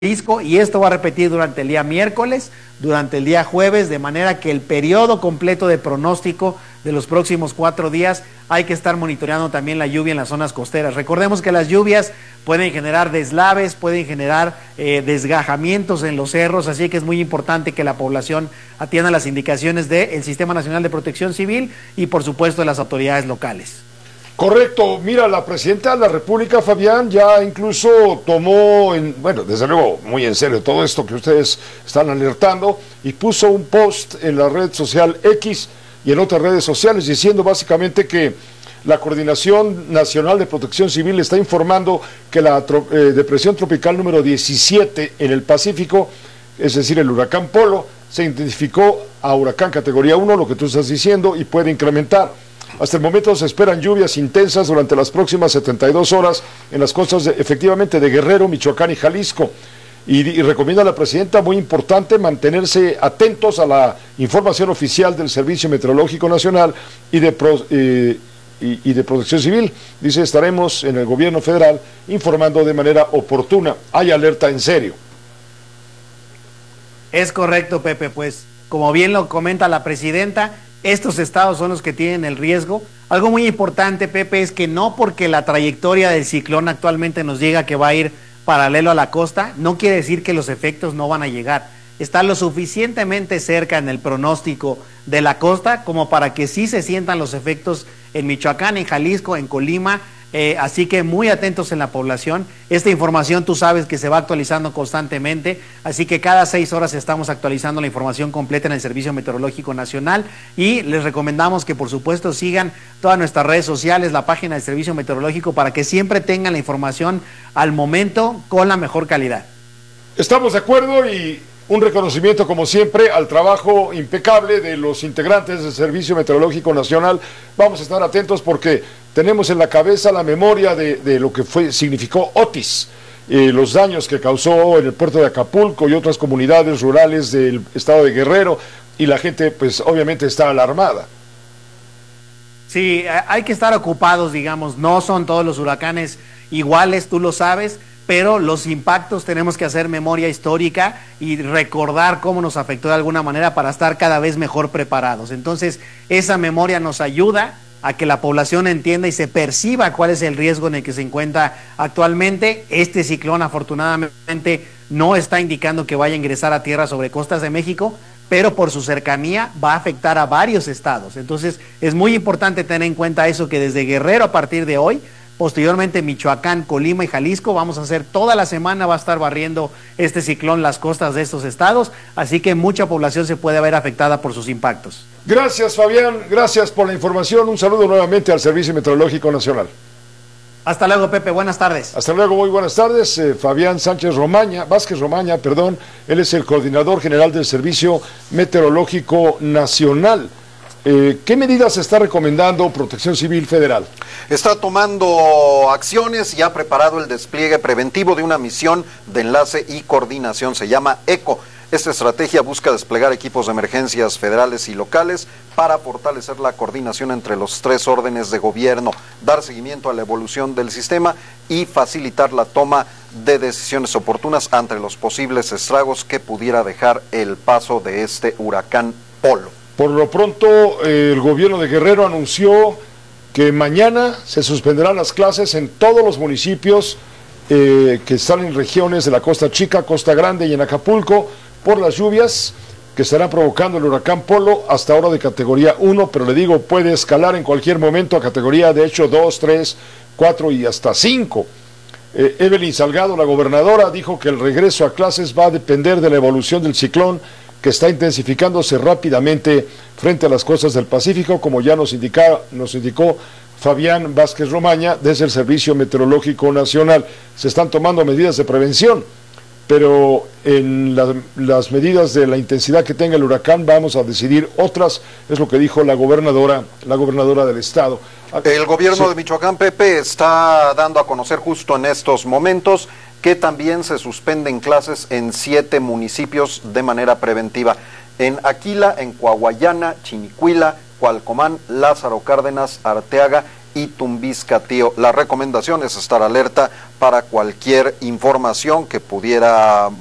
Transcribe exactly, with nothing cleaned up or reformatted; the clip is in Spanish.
Jalisco, y esto va a repetir durante el día miércoles, durante el día jueves, de manera que el periodo completo de pronóstico de los próximos cuatro días hay que estar monitoreando también la lluvia en las zonas costeras. Recordemos que las lluvias pueden generar deslaves, pueden generar eh, desgajamientos en los cerros, así que es muy importante que la población atienda las indicaciones del Sistema Nacional de Protección Civil y por supuesto de las autoridades locales. Correcto, mira, la presidenta de la República, Fabián, ya incluso tomó, en, bueno, desde luego, muy en serio todo esto que ustedes están alertando, y puso un post en la red social X y en otras redes sociales diciendo básicamente que la Coordinación Nacional de Protección Civil está informando que la eh, depresión tropical número diecisiete en el Pacífico, es decir, el huracán Polo, se identificó a huracán categoría uno, lo que tú estás diciendo, y puede incrementar. Hasta el momento se esperan lluvias intensas durante las próximas setenta y dos horas en las costas de, efectivamente de Guerrero, Michoacán y Jalisco. Y, y recomienda a la presidenta, muy importante, mantenerse atentos a la información oficial del Servicio Meteorológico Nacional y de, pro, eh, y, y de Protección Civil. Dice, estaremos en el gobierno federal informando de manera oportuna. Hay alerta en serio. Es correcto, Pepe, pues como bien lo comenta la presidenta, estos estados son los que tienen el riesgo. Algo muy importante, Pepe, es que no porque la trayectoria del ciclón actualmente nos diga que va a ir paralelo a la costa, no quiere decir que los efectos no van a llegar. Está lo suficientemente cerca en el pronóstico de la costa como para que sí se sientan los efectos en Michoacán, en Jalisco, en Colima. Eh, así que muy atentos en la población. Esta información tú sabes que se va actualizando constantemente, así que cada seis horas estamos actualizando la información completa en el Servicio Meteorológico Nacional y les recomendamos que por supuesto sigan todas nuestras redes sociales, la página del Servicio Meteorológico, para que siempre tengan la información al momento con la mejor calidad. Estamos de acuerdo y un reconocimiento, como siempre, al trabajo impecable de los integrantes del Servicio Meteorológico Nacional. Vamos a estar atentos porque tenemos en la cabeza la memoria de, de lo que fue, significó Otis, eh, los daños que causó en el puerto de Acapulco y otras comunidades rurales del estado de Guerrero, y la gente, pues, obviamente está alarmada. Sí, hay que estar ocupados, digamos, no son todos los huracanes iguales, tú lo sabes, pero los impactos tenemos que hacer memoria histórica y recordar cómo nos afectó de alguna manera para estar cada vez mejor preparados. Entonces, esa memoria nos ayuda a que la población entienda y se perciba cuál es el riesgo en el que se encuentra actualmente. Este ciclón afortunadamente no está indicando que vaya a ingresar a tierra sobre costas de México, pero por su cercanía va a afectar a varios estados. Entonces, es muy importante tener en cuenta eso, que desde Guerrero a partir de hoy, posteriormente Michoacán, Colima y Jalisco, vamos a hacer toda la semana, va a estar barriendo este ciclón las costas de estos estados, así que mucha población se puede ver afectada por sus impactos. Gracias, Fabián, gracias por la información, un saludo nuevamente al Servicio Meteorológico Nacional. Hasta luego, Pepe, buenas tardes. Hasta luego, muy buenas tardes. Eh, Fabián Sánchez Romaña, Vázquez Romaña, perdón, él es el coordinador general del Servicio Meteorológico Nacional. Eh, ¿Qué medidas está recomendando Protección Civil Federal? Está tomando acciones y ha preparado el despliegue preventivo de una misión de enlace y coordinación, se llama ECO. Esta estrategia busca desplegar equipos de emergencias federales y locales para fortalecer la coordinación entre los tres órdenes de gobierno, dar seguimiento a la evolución del sistema y facilitar la toma de decisiones oportunas ante los posibles estragos que pudiera dejar el paso de este huracán Polo. Por lo pronto, eh, el gobierno de Guerrero anunció que mañana se suspenderán las clases en todos los municipios eh, que están en regiones de la Costa Chica, Costa Grande y en Acapulco por las lluvias que estarán provocando el huracán Polo, hasta ahora de categoría uno, pero le digo, puede escalar en cualquier momento a categoría, de hecho, dos, tres, cuatro y hasta cinco. Eh, Evelyn Salgado, la gobernadora, dijo que el regreso a clases va a depender de la evolución del ciclón, que está intensificándose rápidamente frente a las costas del Pacífico, como ya nos, indica, nos indicó Fabián Vázquez Romaña desde el Servicio Meteorológico Nacional. Se están tomando medidas de prevención, pero en la, las medidas de la intensidad que tenga el huracán vamos a decidir otras, es lo que dijo la gobernadora, la gobernadora del estado. El gobierno sí. de Michoacán, Pepe, está dando a conocer justo en estos momentos que también se suspenden clases en siete municipios de manera preventiva: en Aquila, en Coahuayana, Chinicuila, Cualcomán, Lázaro Cárdenas, Arteaga y Tumbiscatío. La recomendación es estar alerta para cualquier información que pudiera